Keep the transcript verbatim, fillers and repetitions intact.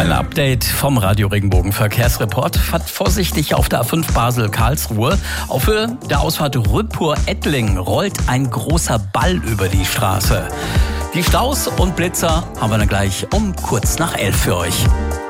Ein Update vom Radio Regenbogen Verkehrsreport. Fahrt vorsichtig auf der A fünf Basel-Karlsruhe. Auf Höhe der Ausfahrt Rüppur-Ettling rollt ein großer Ball über die Straße. Die Staus und Blitzer haben wir dann gleich um kurz nach elf für euch.